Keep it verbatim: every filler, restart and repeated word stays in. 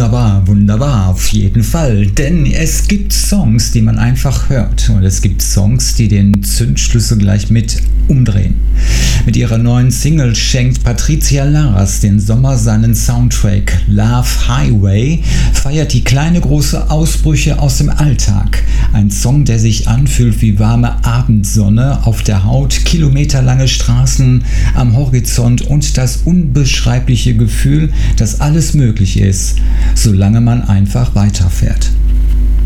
wunderbar, wunderbar, auf jeden Fall. Denn es gibt Songs, die man einfach hört. Und es gibt Songs, die den Zündschlüssel gleich mit umdrehen. Mit ihrer neuen Single schenkt Patricia Lars den Sommer seinen Soundtrack. Love Highway feiert die kleine große Ausbrüche aus dem Alltag. Ein Song, der sich anfühlt wie warme Abendsonne auf der Haut, kilometerlange Straßen am Horizont und das unbeschreibliche Gefühl, dass alles möglich ist, solange man einfach weiterfährt.